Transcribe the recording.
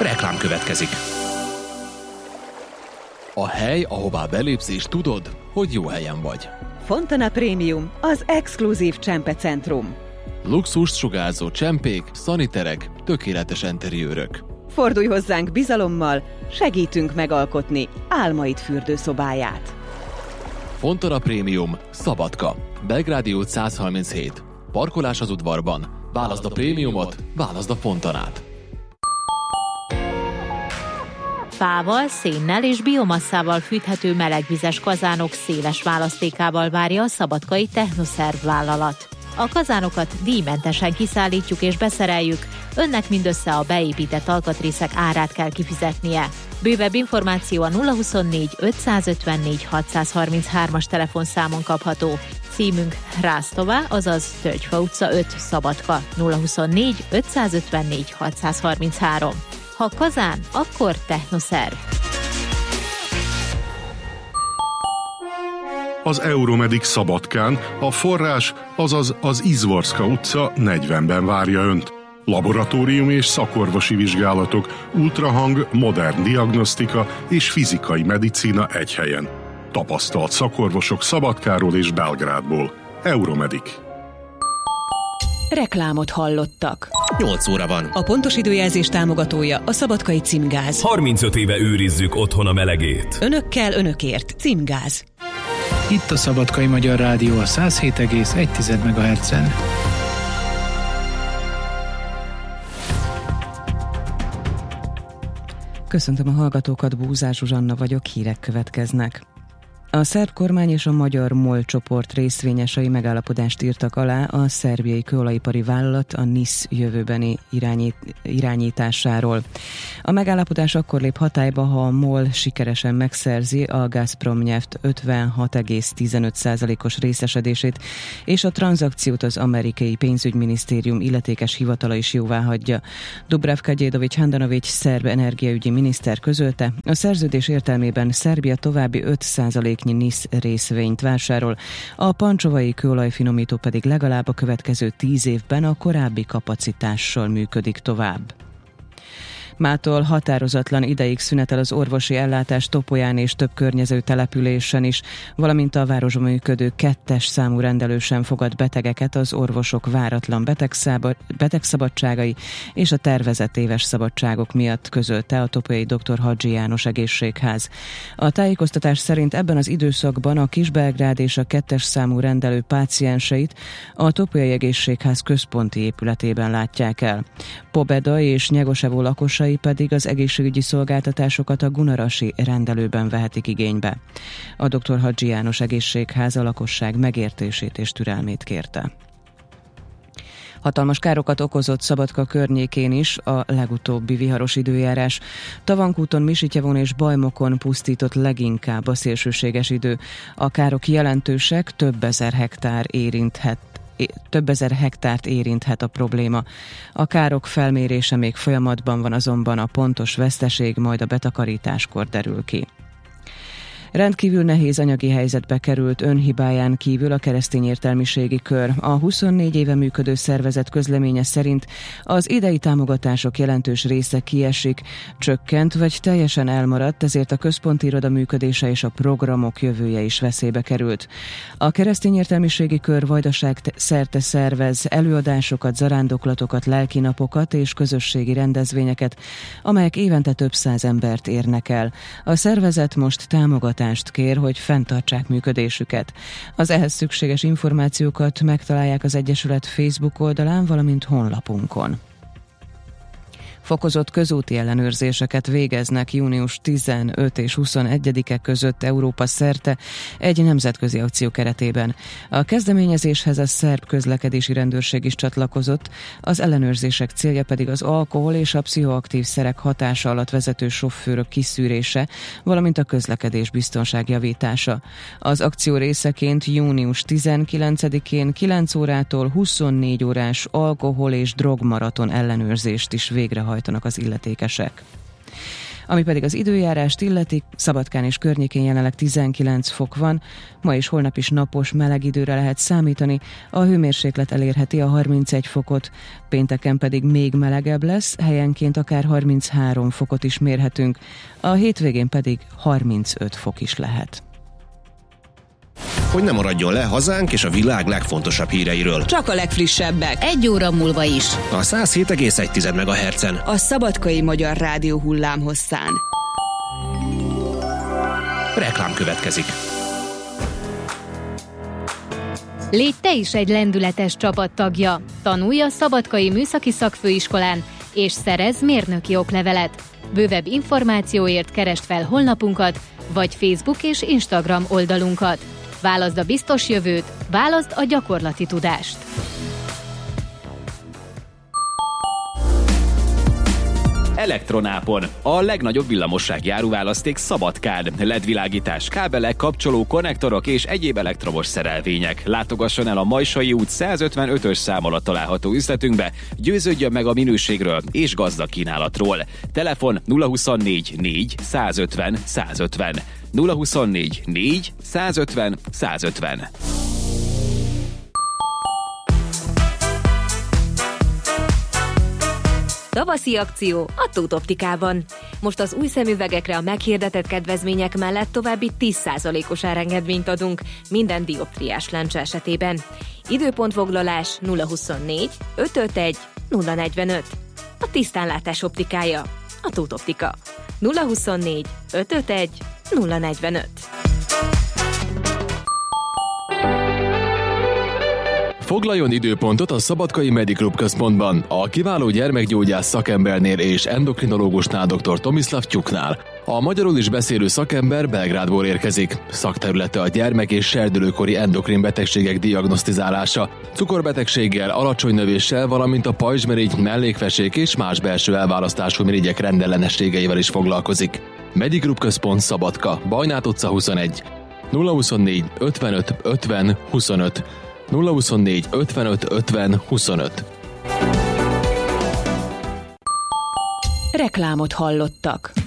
Reklám következik. A hely, ahová belépsz és tudod, hogy jó helyen vagy. Fontana Premium, az exkluzív csempecentrum. Luxust sugárzó csempék, szaniterek, tökéletes enteriőrök. Fordulj hozzánk bizalommal, segítünk megalkotni álmaid fürdőszobáját. Fontana Premium, Szabadka, Belgrádi út 137. Parkolás az udvarban. Válaszd a prémiumot, válaszd a Fontanát. Fával, szénnel és biomasszával fűthető melegvizes kazánok széles választékával várja a szabadkai Technoszerv vállalat. A kazánokat díjmentesen kiszállítjuk és beszereljük, önnek mindössze a beépített alkatrészek árát kell kifizetnie. Bővebb információ a 024 554 633-as telefonszámon kapható. Címünk Rásztová, azaz Tölgyfa utca 5, Szabadka, 024 554 633. Ha kazán, akkor Technoszerv. Az Euromedic Szabadkán a forrás, azaz az Izvorska utca 40-ben várja Önt. Laboratórium és szakorvosi vizsgálatok, ultrahang, modern diagnosztika és fizikai medicína egy helyen. Tapasztalt szakorvosok Szabadkáról és Belgrádból. Euromedic. Reklámot hallottak. 8 óra van. A pontos időjelzés támogatója a Szabadkai Címgáz. 35 éve őrizzük otthon a melegét. Önökkel, önökért. Címgáz. Itt a Szabadkai Magyar Rádió a 107,1 MHz-en. Köszöntöm a hallgatókat, Búzás Zsuzsanna vagyok, hírek következnek. A szerb kormány és a magyar MOL csoport részvényesei megállapodást írtak alá a szerbiai kőolajipari vállalat a NIS jövőbeni irányításáról. A megállapodás akkor lép hatályba, ha a MOL sikeresen megszerzi a Gazpromneft 56,15%-os részesedését, és a tranzakciót az amerikai pénzügyminisztérium illetékes hivatala is jóváhagyja. Dubravka Djedović Handanović szerb energiaügyi miniszter közölte, a szerződés értelmében Szerbia további 5% NIS részvényt vásárol, a pancsovai kőolajfinomító pedig legalább a következő 10 évben a korábbi kapacitással működik tovább. Mától határozatlan ideig szünetel az orvosi ellátás Topolyán és több környező településen is, valamint a városban működő 2-es számú rendelő sem fogad betegeket az orvosok váratlan betegszabadságai és a tervezett éves szabadságok miatt, közölte a topolyai Dr. Hadzsi János egészségház. A tájékoztatás szerint ebben az időszakban a Kisbelgrád és a 2-es számú rendelő pácienseit a topolyai egészségház központi épületében látják el. Pobeda és Nyegosevo lakosai pedig az egészségügyi szolgáltatásokat a Gunarasi rendelőben vehetik igénybe. A Dr. Hadzsi János egészségház a lakosság megértését és türelmét kérte. Hatalmas károkat okozott Szabadka környékén is a legutóbbi viharos időjárás. Tavankúton, Misityevon és Bajmokon pusztított leginkább a szélsőséges idő. A károk jelentősek, több ezer hektárt érinthet a probléma. A károk felmérése még folyamatban van, azonban a pontos veszteség majd a betakarításkor derül ki. Rendkívül nehéz anyagi helyzetbe került önhibáján kívül a keresztény értelmiségi kör. A 24 éve működő szervezet közleménye szerint az idei támogatások jelentős része kiesik, csökkent vagy teljesen elmaradt, ezért a központi iroda működése és a programok jövője is veszélybe került. A keresztény értelmiségi kör Vajdaság szerte szervez előadásokat, zarándoklatokat, lelkinapokat és közösségi rendezvényeket, amelyek évente több száz embert érnek el. A szervezet most támogatást kér, hogy fenntartsák működésüket. Az ehhez szükséges információkat megtalálják az Egyesület Facebook oldalán, valamint honlapunkon. Fokozott közúti ellenőrzéseket végeznek június 15 és 21-e között Európa szerte egy nemzetközi akció keretében. A kezdeményezéshez a szerb közlekedési rendőrség is csatlakozott, az ellenőrzések célja pedig az alkohol és a pszichoaktív szerek hatása alatt vezető sofőrök kiszűrése, valamint a közlekedés biztonság javítása. Az akció részeként június 19-én 9 órától 24 órás alkohol és drogmaraton ellenőrzést is végrehajtanak az illetékesek. Ami pedig az időjárást illeti, Szabadkán és környékén jelenleg 19 fok van, ma és holnap is napos, meleg időre lehet számítani, a hőmérséklet elérheti a 31 fokot, pénteken pedig még melegebb lesz, helyenként akár 33 fokot is mérhetünk, a hétvégén pedig 35 fok is lehet. Hogy ne maradjon le hazánk és a világ legfontosabb híreiről. Csak a legfrissebbek. 1 óra múlva is. A 107,1 MHz-en. A Szabadkai Magyar Rádió hullámhosszán. Reklám következik. Légy te is egy lendületes csapattagja. Tanulj a Szabadkai Műszaki Szakfőiskolán, és szerezz mérnöki oklevelet. Bővebb információért keresd fel honlapunkat, vagy Facebook és Instagram oldalunkat. Válaszd a biztos jövőt, válaszd a gyakorlati tudást. Elektronápon. A legnagyobb villamosságjáróválaszték Szabadkán. LED-világítás, kábelek, kapcsoló, konnektorok és egyéb elektromos szerelvények. Látogasson el a Majsai út 155-ös szám alatt található üzletünkbe, győződjön meg a minőségről és gazdag kínálatról. Telefon 024 4 150 150. 024 4 150 150. Tavaszi akció a Tóth Optikában. Most az új szemüvegekre a meghirdetett kedvezmények mellett további 10%-os árengedményt adunk minden dioptriás lencse esetében. Időpontfoglalás 024 551 045. A tisztánlátás optikája. A Tóth Optika. 024 551 045. Foglaljon időpontot a Szabadkai Mediclub központban, a kiváló gyermekgyógyász szakembernél és endokrinológusnál dr. Tomislav Tyuknál. A magyarul is beszélő szakember Belgrádból érkezik. Szakterülete a gyermek- és serdülőkori endokrin betegségek diagnosztizálása, cukorbetegséggel, alacsony növéssel, valamint a pajzsmirigy, mellékfesék és más belső elválasztású mirigyek rendellenességeivel is foglalkozik. Mediclub központ Szabadka, Bajnát utca 21. 024 55 50 25. 024 55 50 25. Reklámot hallottak.